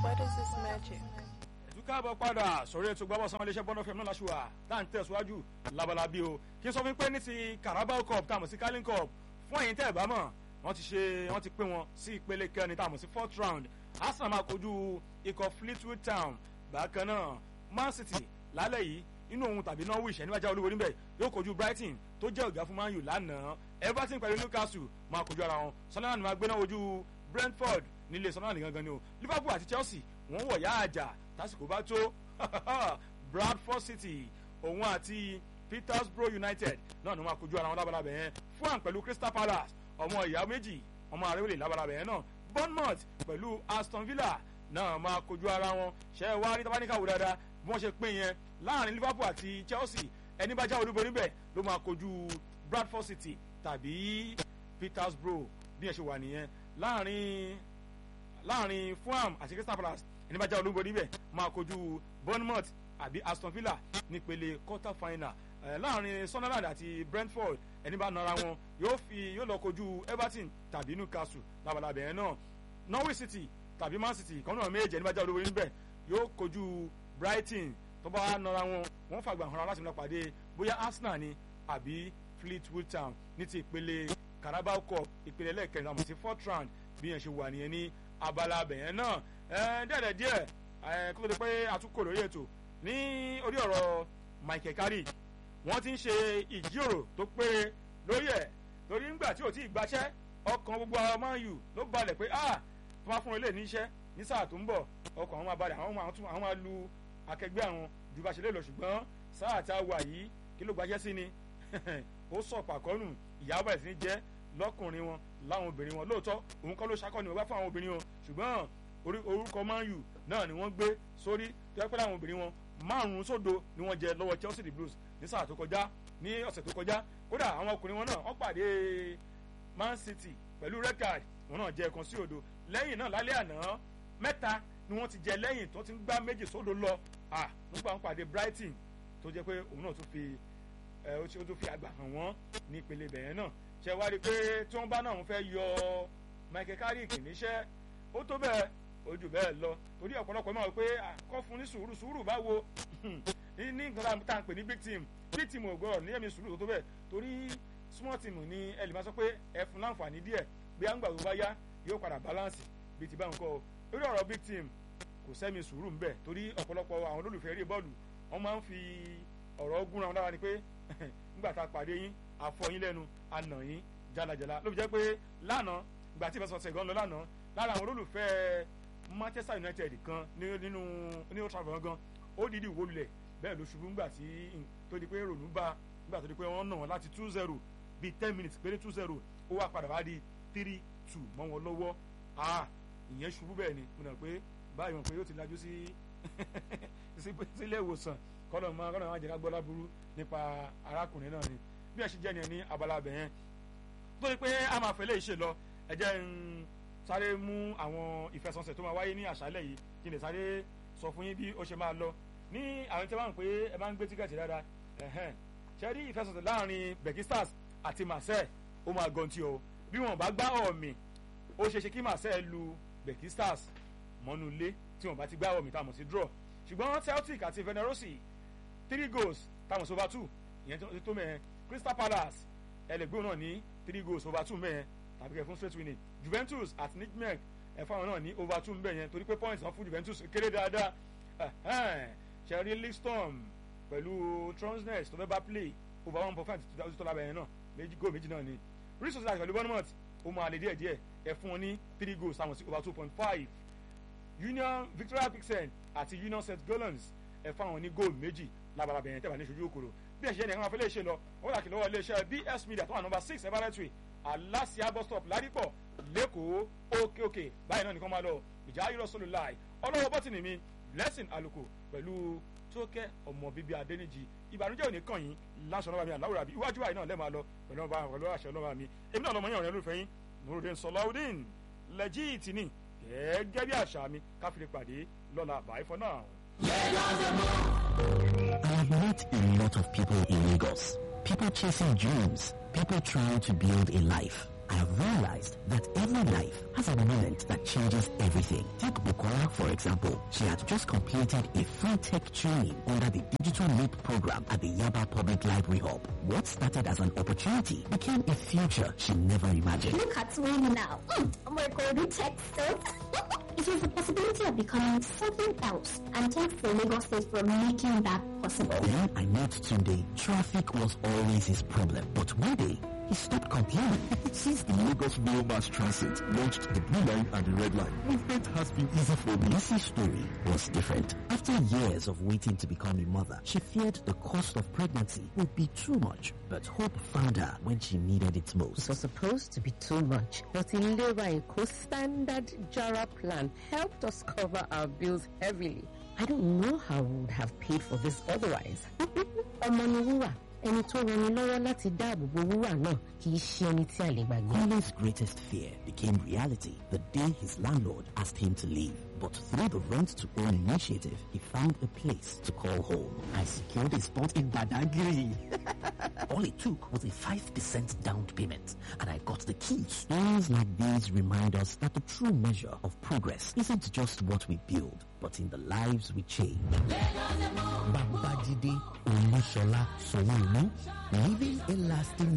What is this magic? káàbọ̀ padà sórí ètò gbọ́bọ̀ sanwó iléeṣẹ́ bọ́ndọ̀ fm náà láṣùwà tá à ń tẹ̀síwájú labalábí o kí n sọ fún pé ní ti Carabao Cup tá a mọ̀ sí Carling Cup fún ẹ̀yin tẹ́ ẹ̀ bá mọ̀ wọ́n ti pín wọn sí ìpele kẹrin tá a mọ̀ sí 4th round Arsenal máa kojú ikọ̀ Fleetwood Town bákan náà Man City lálẹ́ yìí inú òun tàbí Norwich ẹni bá já olúwo níbẹ̀ yóò kojú Brighton tó jẹ́ ọ̀gá fún Man U lánàá Everton pẹ̀lú Newcastle máa kojú ara wọn Sunderland máa gbéná ojú Brentford nílé Sunderland gangan ni o Liverpool àti Chelsea wọ́n wọ̀ yá àjà tásìkò bá tó Bradford City òun àti Peterborough United náà ni wọ́n máa kojú ara wọn lábalábẹ̀ yẹn Fulham pẹ̀lú Crystal Palace ọmọ ìyá méjì ọmọ àrẹ́wẹ̀lẹ̀ lábalábẹ̀ yẹn náà Bournemouth pẹ̀lú Aston Villa náà máa kojú ara wọn ṣe é wá rí tabaníkàwò dáadáa bí wọ́n ṣe pín yẹn láàrin Liverpool àti Chelsea ẹni bá já olúborí níbẹ̀ ló máa kojú Bradford City tàbí Peterborough bí ẹ ṣe wà nìyẹn láàrin Fulham àti Crystal Palace ẹni bá já olúborí níbẹ̀ máa kojú Bournemouth àbí Aston Villa nípele quarter final láàrin Sunderland àti Brentford ẹni bá nara wọn yóò lọ kojú Everton tàbí Newcastle labalábẹ̀ yẹn náà Norwich City tàbí Man City kan náà méje ẹni bá já olúborí níbẹ̀ yóò kojú Brighton tó bá nara wọn fàgbà hàn láti múlá pàdé bóyá Arsenal ni àbí Fleetwood Town ní ti ìpele Carabao Cup ìpele ẹlẹ́ẹ̀kẹrin àmọ́ sí 4th round bí yẹn ṣe wà nìyẹn ní abala abẹ̀yẹn náà díẹ̀ kó tó di pé àtúkò lórí ètò ní orí ọ̀rọ̀ Michael Carrick wọ́n ti ń ṣe ìjíròrò tó pé lórí ẹ̀ lórí ńgbà tí ò tí ì gbaṣẹ́ ọkàn gbogbo àwọn Man U ló balẹ̀ pé tó máa fún ilé níṣẹ́ ní sáà tó ń bọ̀ ọkàn àwọn máa balẹ̀ àwọn máa lu akẹgbẹ́ àwọn ju bá ṣe lè lọ ṣùgbọ́n sáà tá a wà yìí kí ló gbaṣẹ́ sí ni ó sọ pàkọ́nù ìyàwó ẹ̀ sí jẹ́ lọ́kùnrin wọn láwọn obìnrin wọn lóòótọ́ òun kọ́ ló ṣakọ́ ni wọ́n bá fún àwọn obìnrin wọn ṣùgbọ́n orúkọ Man U náà ni wọ́n gbé sórí tó yẹ pé láwọn obìnrin wọn 5-0 ni wọ́n jẹ lọ́wọ́ Chelsea the Blues ní sáà tó kọjá ní ọ̀sẹ̀ tó kọjá kódà àwọn ọkùnrin wọn náà wọ́n pàdé Man City pẹ̀lú red card wọn náà jẹ 1-0 lẹ́yìn náà lálẹ́ àná 3 ni wọ́n ti jẹ lẹ́yìn tó ti ń gbá 2-0 lọ nígbà wọn pàdé Brighton tó jẹ́ pé òun náà tún fi àgbà hàn wọ́n ní ìpele bẹ̀yẹn náà ṣe wá rí i pé tí wọ́n bá náà fẹ́ yọ Michael Carrick níṣẹ́ ó tó bẹ́ẹ̀ ó jù bẹ́ẹ̀ lọ torí ọ̀pọ̀lọpọ̀ máa wọ pé kọ́ fún ní sùúrù báwo ní nǹkan tá à ń pè ní big team ò gbọ́dọ̀ ní ẹ̀mí sùúrù tó bẹ́ẹ̀ torí small team ní ẹ lè máa sọ pé ẹ fún láǹfààní díẹ̀ bí à ń gbà tó bá yá yóò padà balance bí ti bá ń kọ́ lórí ọ̀rọ̀ big team kò sẹ́mi sùúrù ń bẹ torí ọ̀pọ̀lọpọ̀ àwọn olólùfẹ́ eré bọ́ọ̀lù wọ́n máa ń fi ọ̀rọ̀ gúnra wọn dára ni pé nígbà tá a pàdé yín afọ yín lẹ́nu àná yín jalajala ló fi jẹ́ pé lánàá ìgbà tí ìfẹsọ̀sẹ̀ gan lọ lánàá lára àwọn olólùfẹ́ Manchester United kan ní Old Trafford gan ó dídì wó lulẹ̀ bẹ́ẹ̀ ló ṣubú nígbà tó di pé ronú bá nígbà tó di pé wọ́n nà wọ́n láti 2-0 bíi 10 minutes péré 2-0 ó wá padà wá di 3-2 mọ́ wọn lọ́wọ́ ìyẹn ṣubú bẹ́ẹ̀ ni mo nà pé báyìí wọn pé yóò ti lajú sílé ìwòsàn kọ́nà máa jẹ́ ká gbọ́ láburú nípa arákùnrin náà ni bí ẹ ṣe jẹ́ ni ẹ ní abala abẹ yẹn tó di pé a máa fẹ́ lè ṣe lọ ẹ jẹ́ ń sáré mú àwọn ìfẹsọ̀nsẹ̀ tó máa wáyé ní àṣálẹ̀ yìí kí n lè sáré sọ fún yín bí ó ṣe máa lọ ní àwọn tí wọ́n pè é ẹ máa ń gbé tíkẹ́ẹ̀tì dáadáa ṣe rí ìfẹsọ̀nsẹ̀ láàrin Becky Stars àti Marseille ó máa gan tí o bí wọn bá gbá ọ̀mì ó ṣe ṣe kí Marseille lu Becky Stars mọ́nú ilé tí wọn bá ti gbá ọ̀mì táwọn sí draw ṣùgbọ́n Celtic àti Venerosi 3 goals táwọn sí over 2 ìyẹn tó mẹ́ẹ̀ Crystal Palace ẹlẹgbẹ́ náà ní 3 goals over 2 mẹ́ẹ̀ tàbí kẹ́ fún straight winning Juventus àti Nijmegen ẹ̀fọ́ àwọn náà ní over 2 mbẹ̀ yẹn torí pé points wọn fún Juventus kéré dáadáa Cherry Liston pẹ̀lú Tronsnes tó fẹ́ bá play over 1.5 tó lábẹ́ yẹn náà méjì náà ni Bristol City pẹ̀lú Bournemouth ó máa lè díẹ̀ ẹ̀ fún wọn ní 3 goals táwọn sí over 2.5 Union Victoria Pilsen àti Union St Gallen ẹ̀fọ́ àwọn ní goal méjì lábalábẹ̀ yẹn tẹ́wà ní ṣojú òkòrò bí ẹ̀ṣẹ̀ yẹn kan fẹ́ lè ṣe lọ wọ́n dà kí lọ́wọ́ iléeṣẹ́ BS Media tó wà number 6 Everett Alasia bus stop Ládìpọ̀ lẹ́kọ̀ọ́ òkè báyìí náà nìkan máa lọ ìjà ayé lọ́sọ̀lù láì ọlọ́wọ́ bọ́tìnì mi Blessing Aluko pẹ̀lú Tókẹ́ ọmọ bíbí Adéníjì ìbànújẹ́ òní kàn yín láṣọ ọlọ́wọ́ mi àláwùrà bí iwájú àyè náà lẹ́ẹ̀ máa lọ pẹ̀lú àṣẹ ọlọ́wọ́ mi èmi náà lọ́mọ yẹn ọ̀rẹ́ olùfẹ́ yín Nurudeen Sọláudeen lẹ́jìtì ní gẹ́gẹ́ bí àṣà mi káfíńlẹ̀ pàdé lọ́la bye for now. I met a lot of people in Lagos. People chasing dreams. People trying to build a life. I realized that every life has a moment that changes everything. Take Bukola, for example. She had just completed a free tech training under the Digital Leap program at the Yaba Public Library Hub. What started as an opportunity became a future she never imagined. Look at me now. I'm a golden tech stuff. It was the possibility of becoming something else, and thanks to Lagos State for making that possible. Then I met Tunde. Traffic was always his problem, but one day he stopped complaining. Since the Lagos Rail Mass Transit launched the Blue Line and the Red Line, movement has been easy for me. Lizzie's story was different. After years of waiting to become a mother, she feared the cost of pregnancy would be too much, but hope found her when she needed it most. It was supposed to be too much, but Ilera Eko Standard Jara plan helped us cover our bills heavily. I don't know how we would have paid for this otherwise. Omoniwura. Ẹni tó rani lọ́wọ́ láti dáàbò bo wúrà náà kì í ṣe ẹni tí a lè gbàgbé. Kunle's greatest fear became reality the day his landlord asked him to leave. But through the rent-to-own initiative, he found a place to call home. I secured a spot in Badagry. All it took was a 5% down payment, and I got the keys. Stories like these remind us that the true measure of progress isn't just what we build, but in the lives we change. Babajide Olusola Sowolu, leaving a lasting